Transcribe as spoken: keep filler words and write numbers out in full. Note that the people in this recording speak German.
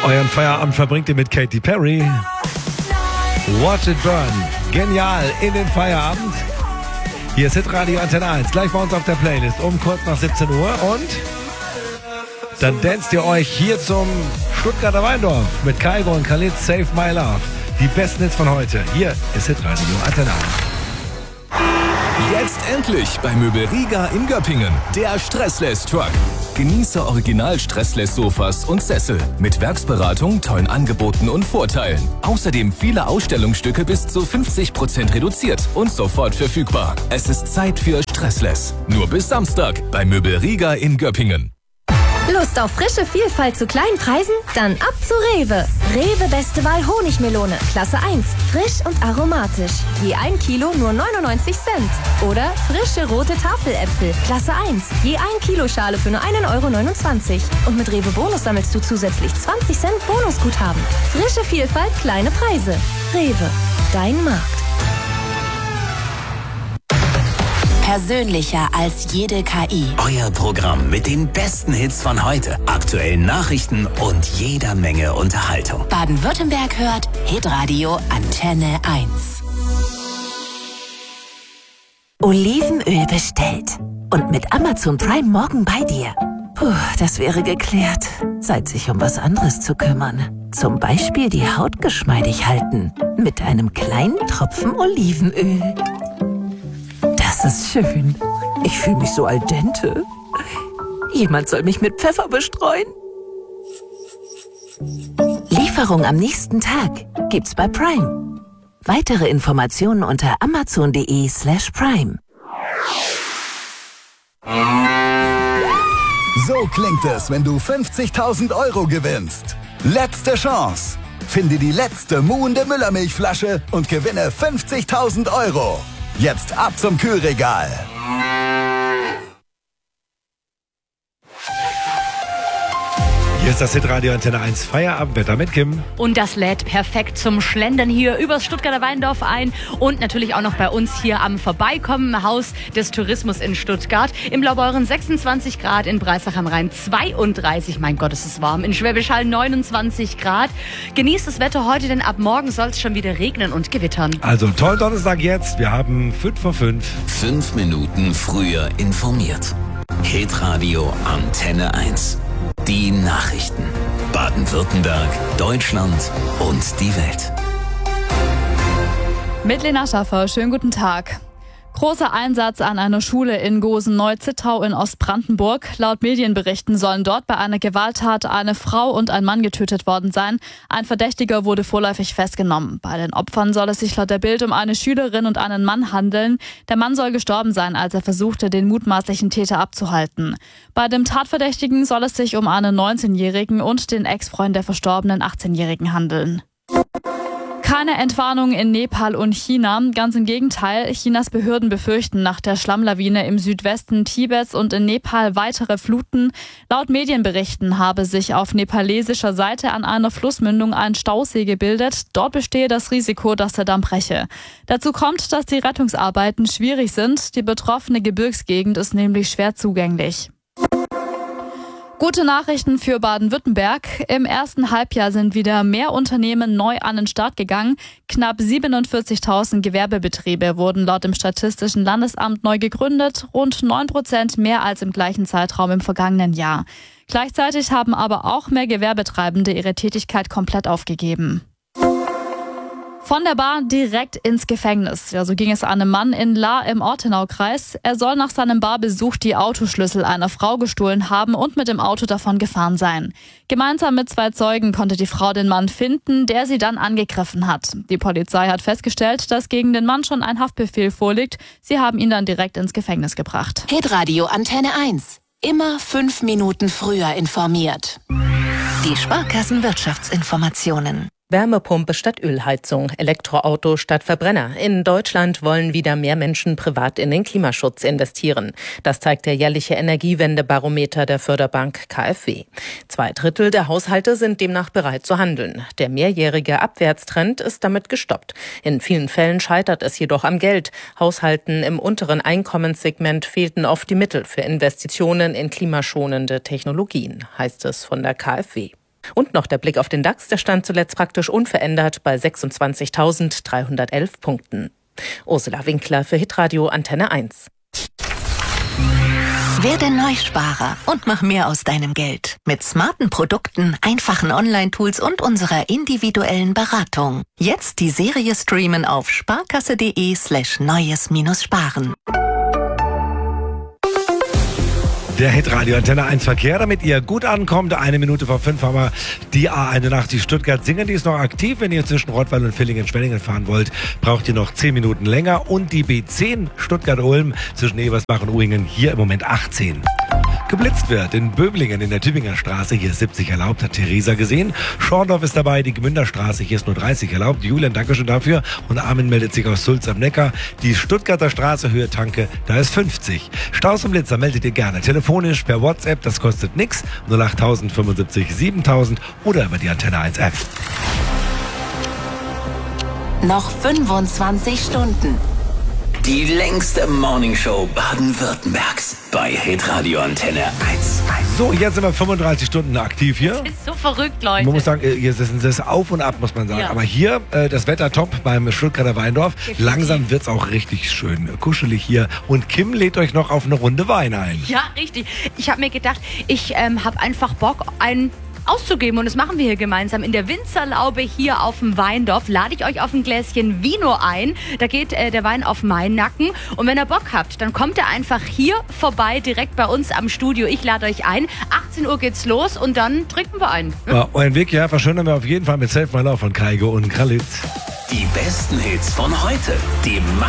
Euren Feierabend verbringt ihr mit Katy Perry. Watch It Burn. Genial in den Feierabend. Hier ist Hitradio Antenne eins. Gleich bei uns auf der Playlist um kurz nach siebzehn Uhr. Und dann danst ihr euch hier zum Stuttgarter Weindorf mit Kaigo und Khalid Save My Love. Die besten Hits von heute. Hier ist Hitradio Antenne eins. Jetzt endlich bei Möbel Riga in Göppingen. Der Stressless-Truck. Genieße Original-Stressless-Sofas und Sessel. Mit Werksberatung, tollen Angeboten und Vorteilen. Außerdem viele Ausstellungsstücke bis zu fünfzig Prozent reduziert und sofort verfügbar. Es ist Zeit für Stressless. Nur bis Samstag bei Möbel Riga in Göppingen. Lust auf frische Vielfalt zu kleinen Preisen? Dann ab zu Rewe. Rewe Beste Wahl Honigmelone, Klasse eins. Frisch und aromatisch. Je ein Kilo nur neunundneunzig Cent. Oder frische rote Tafeläpfel, Klasse eins. Je ein Kilo Schale für nur einen Euro neunundzwanzig. Und mit Rewe Bonus sammelst du zusätzlich zwanzig Cent Bonusguthaben. Frische Vielfalt, kleine Preise. Rewe, dein Markt. Persönlicher als jede K I. Euer Programm mit den besten Hits von heute, aktuellen Nachrichten und jeder Menge Unterhaltung. Baden-Württemberg hört Hitradio Antenne eins. Olivenöl bestellt. Und mit Amazon Prime morgen bei dir. Puh, das wäre geklärt. Zeit, sich um was anderes zu kümmern. Zum Beispiel die Haut geschmeidig halten. Mit einem kleinen Tropfen Olivenöl. Das ist schön. Ich fühle mich so al dente. Jemand soll mich mit Pfeffer bestreuen. Lieferung am nächsten Tag gibt's bei Prime. Weitere Informationen unter amazon.de slash prime. So klingt es, wenn du fünfzigtausend Euro gewinnst. Letzte Chance. Finde die letzte muhende Müllermilchflasche und gewinne fünfzigtausend Euro. Jetzt ab zum Kühlregal. Hier ist das Hitradio Antenne eins Feierabendwetter mit Kim. Und das lädt perfekt zum Schlendern hier übers Stuttgarter Weindorf ein und natürlich auch noch bei uns hier am Vorbeikommen im Haus des Tourismus in Stuttgart. Im Blaubeuren sechsundzwanzig Grad, in Breisach am Rhein zweiunddreißig, mein Gott, es ist warm, in Schwäbisch Hall neunundzwanzig Grad. Genießt das Wetter heute, denn ab morgen soll es schon wieder regnen und gewittern. Also tollen Donnerstag jetzt, wir haben fünf vor fünf. Fünf Minuten früher informiert. Hitradio Antenne eins. Die Nachrichten. Baden-Württemberg, Deutschland und die Welt. Mit Lena Schaffer, schönen guten Tag. Großer Einsatz an einer Schule in Gosen-Neu-Zittau in Ostbrandenburg. Laut Medienberichten sollen dort bei einer Gewalttat eine Frau und ein Mann getötet worden sein. Ein Verdächtiger wurde vorläufig festgenommen. Bei den Opfern soll es sich laut der Bild um eine Schülerin und einen Mann handeln. Der Mann soll gestorben sein, als er versuchte, den mutmaßlichen Täter abzuhalten. Bei dem Tatverdächtigen soll es sich um einen neunzehnjährigen und den Ex-Freund der verstorbenen achtzehnjährigen handeln. Keine Entwarnung in Nepal und China. Ganz im Gegenteil, Chinas Behörden befürchten nach der Schlammlawine im Südwesten Tibets und in Nepal weitere Fluten. Laut Medienberichten habe sich auf nepalesischer Seite an einer Flussmündung ein Stausee gebildet. Dort bestehe das Risiko, dass der Damm breche. Dazu kommt, dass die Rettungsarbeiten schwierig sind. Die betroffene Gebirgsgegend ist nämlich schwer zugänglich. Gute Nachrichten für Baden-Württemberg. Im ersten Halbjahr sind wieder mehr Unternehmen neu an den Start gegangen. Knapp siebenundvierzigtausend Gewerbebetriebe wurden laut dem Statistischen Landesamt neu gegründet. Rund neun Prozent mehr als im gleichen Zeitraum im vergangenen Jahr. Gleichzeitig haben aber auch mehr Gewerbetreibende ihre Tätigkeit komplett aufgegeben. Von der Bar direkt ins Gefängnis. Ja, so ging es einem Mann in Lahr im Ortenaukreis. Er soll nach seinem Barbesuch die Autoschlüssel einer Frau gestohlen haben und mit dem Auto davon gefahren sein. Gemeinsam mit zwei Zeugen konnte die Frau den Mann finden, der sie dann angegriffen hat. Die Polizei hat festgestellt, dass gegen den Mann schon ein Haftbefehl vorliegt. Sie haben ihn dann direkt ins Gefängnis gebracht. Hitradio Antenne eins. Immer fünf Minuten früher informiert. Die Sparkassen-Wirtschaftsinformationen. Wärmepumpe statt Ölheizung, Elektroauto statt Verbrenner. In Deutschland wollen wieder mehr Menschen privat in den Klimaschutz investieren. Das zeigt der jährliche Energiewendebarometer der Förderbank K f W. Zwei Drittel der Haushalte sind demnach bereit zu handeln. Der mehrjährige Abwärtstrend ist damit gestoppt. In vielen Fällen scheitert es jedoch am Geld. Haushalten im unteren Einkommenssegment fehlten oft die Mittel für Investitionen in klimaschonende Technologien, heißt es von der K f W. Und noch der Blick auf den DAX, der stand zuletzt praktisch unverändert bei sechsundzwanzigtausenddreihundertelf Punkten. Ursula Winkler für Hitradio Antenne eins. Werde Neusparer und mach mehr aus deinem Geld. Mit smarten Produkten, einfachen Online-Tools und unserer individuellen Beratung. Jetzt die Serie streamen auf sparkasse.de slash neues-sparen. Der Hitradio Antenne eins Verkehr, damit ihr gut ankommt. Eine Minute vor fünf haben wir die A einundachtzig Stuttgart-Singen. Die ist noch aktiv. Wenn ihr zwischen Rottweil und Villingen-Schwenningen fahren wollt, braucht ihr noch zehn Minuten länger. Und die B zehn Stuttgart-Ulm zwischen Ebersbach und Uhingen hier im Moment achtzehn. Geblitzt wird in Böblingen in der Tübinger Straße. Hier ist siebzig erlaubt, hat Theresa gesehen. Schorndorf ist dabei, die Gmünderstraße. Hier ist nur dreißig erlaubt. Julian, Dankeschön dafür. Und Armin meldet sich aus Sulz am Neckar. Die Stuttgarter Straße, Höhe Tanke, da ist fünfzig. Staus und Blitzer meldet ihr gerne. Telefonisch per WhatsApp, das kostet nix. null acht fünfundsiebzig siebentausend oder über die Antenne eins App. Noch fünfundzwanzig Stunden. Die längste Morningshow Baden-Württembergs bei Hitradio Antenne eins. So, jetzt sind wir fünfunddreißig Stunden aktiv hier. Das ist so verrückt, Leute. Man muss sagen, hier ist es auf und ab, muss man sagen. Ja. Aber hier, äh, das Wetter top beim Stuttgarter Weindorf. Definitiv. Langsam wird es auch richtig schön kuschelig hier. Und Kim lädt euch noch auf eine Runde Wein ein. Ja, richtig. Ich habe mir gedacht, ich ähm, habe einfach Bock, einen auszugeben. Und das machen wir hier gemeinsam. In der Winzerlaube hier auf dem Weindorf lade ich euch auf ein Gläschen Vino ein. Da geht äh, der Wein auf meinen Nacken. Und wenn ihr Bock habt, dann kommt ihr einfach hier vorbei, direkt bei uns am Studio. Ich lade euch ein. achtzehn Uhr geht's los und dann trinken wir ein. Hm? Ja, euren Weg ja verschönern wir auf jeden Fall mit Self My Love von Kaigo und Khalid. Die besten Hits von heute. Die